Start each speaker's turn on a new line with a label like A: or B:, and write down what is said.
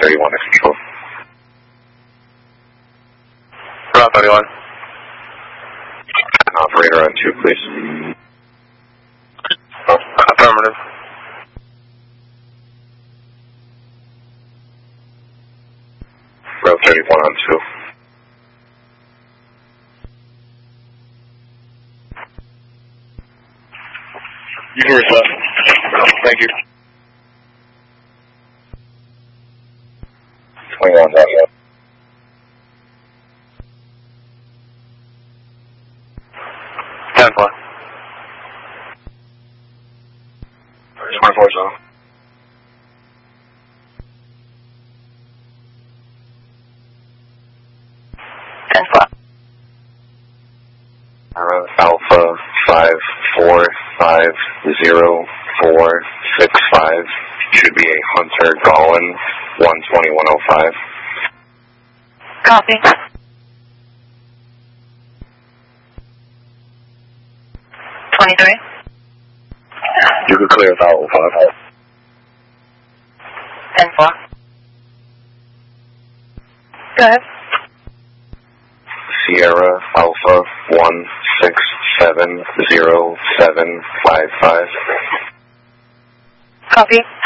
A: 31 is control.
B: Route 31.
A: Operator on 2, please.
B: Affirmative.
A: Route 31 on 2.
B: You can request. Thank you.
A: 21 on 1.
B: Ten fly. 24 zone.
A: Alpha 5450465 should be a Hunter Gollin 12105.
C: Copy. 23.
A: You can clear with Alpha 5.
C: 10-4. Go ahead.
A: Sierra Alpha 1670755.
C: Copy.